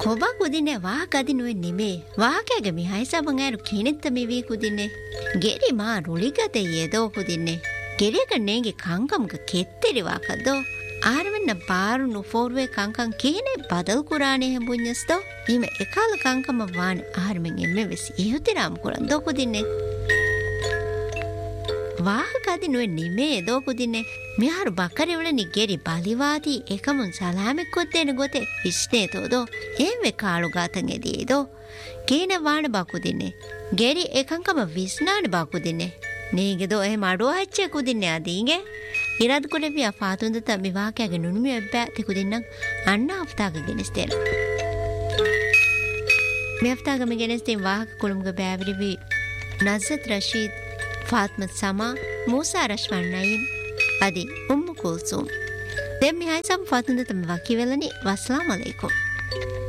කොබා කුදින්නේ වා කදිනුවේ නෙමේ වාකෑගේ මිහයි සබන් ඇරු කිනෙත්ත මිවී කුදින්නේ ගෙරි මා රුලිගතේ යෙදෝ කුදින්නේ ගෙරියක නේගේ කංකම්ක කෙත්තෙරි වාකදෝ ආරවෙන්න පාරුණු ෆෝර්වේ කංකම් කීනේ බදල් කුරානේ හඹුඤ්ඤස්තෝ ඊම එකල කංකම වාන ආරමෙන් එම්මෙ වෙසි ඉහුතිරාම් කුරන් දෝ කුදින්නේ වාහකදි නුවේ නිමේ දෝ කුදින්නේ මිහාරු බකරි වල නිගෙරි බලිවාදී එකමුන් සලාමෙක් කොද්දේන ගොතේ ඉස්නේ තෝදෝ එම්වේ කාලු ගාතන් එදීදෝ කීන වාණ බකුදින්නේ ගෙරි එකංකම විස්නාන බකුදින්නේ නේගේ දෝ එහෙම අඩෝ හච්චේ කුදින්නේ ආදීගේ ඉරාද කුලෙපිය ෆාතුන්ද තම වාකයගේ නුනුමි එබ්බෑ තිකුදින්නම් අන්න අෆ්තාග ගෙනස්තේන මේ අෆ්තාග මේ ගෙනස්තේ වාහක කුළුම්ග බෑවිරිවි නසත් රෂීද් ෆාත්මත් සමා මූසා රශ්වන් නයිම් අදි උම්මු කුල්සුම් දෙම් මිහයි සම් ෆාතුන්ද තම වකි වෙලනි වස්ලාම් අලයිකුම්